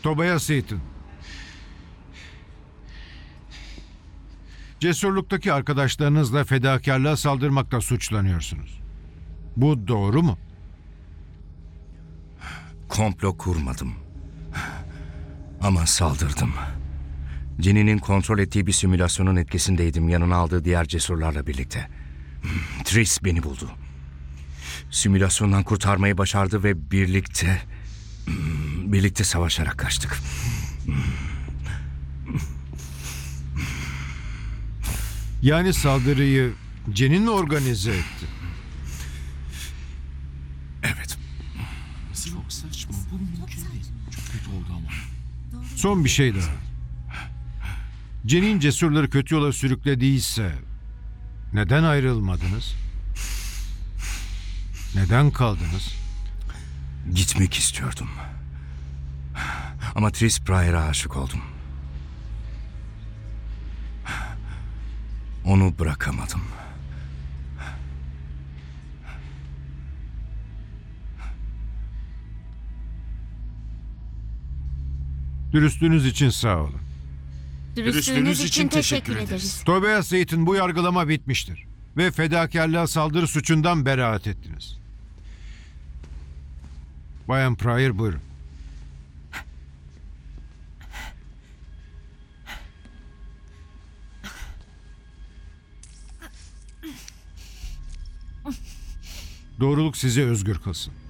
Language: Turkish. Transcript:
Tobias Eaton. Cesurluktaki arkadaşlarınızla fedakarlığa saldırmakla suçlanıyorsunuz. Bu doğru mu? Komplo kurmadım. Ama saldırdım. Jenny'nin kontrol ettiği bir simülasyonun etkisindeydim, yanına aldığı diğer cesurlarla birlikte. Tris beni buldu. Simülasyondan kurtarmayı başardı ve birlikte savaşarak kaçtık. Yani saldırıyı Jenny mi organize etti? Evet. Çok saçma. Bu mümkün değil. Çok kötü oldu ama. Son bir şey daha. Jenny'in cesurları kötü yola sürüklediyse neden ayrılmadınız? Neden kaldınız? Gitmek istiyordum. Ama Tris Pryor'a aşık oldum. Onu bırakamadım. Dürüstlüğünüz için sağ olun. Dürüstlüğünüz için teşekkür ederiz. Tobias Eaton, bu yargılama bitmiştir. Ve fedakarlığa saldırı suçundan beraat ettiniz. Bayan Pryor, buyurun. Doğruluk sizi özgür kılsın.